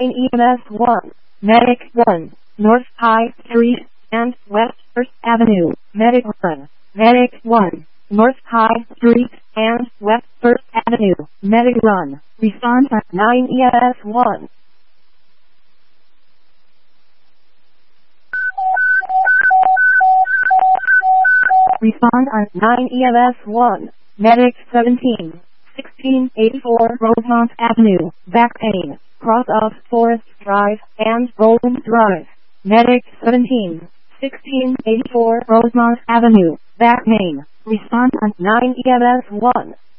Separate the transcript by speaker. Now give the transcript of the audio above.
Speaker 1: EMS 1, Medic 1, North High Street and West 1st Avenue, Medic 1, Medic 1, North High Street and West 1st Avenue, Medic Run, response at 9 EMS 1. Respond at 9 EMS 1, Medic 17, 1684 Rosemont Avenue, back pain, cross of Forest Drive and Golden Drive. Medic 17, 1684 Rosemont Avenue, back pain. Respond at 9 EMS 1.